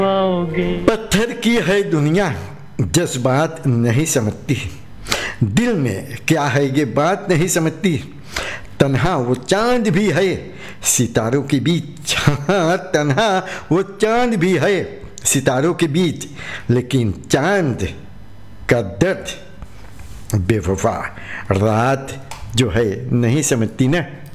पत्थर की है दुनिया, जज्बात नहीं समझती, दिल में क्या है ये बात नहीं समझती। तन्हा वो चांद भी है सितारों के बीच, हाँ तन्हा वो चांद भी है सितारों के बीच, लेकिन चांद का दर्द बेवफा रात जो है नहीं समझती ना।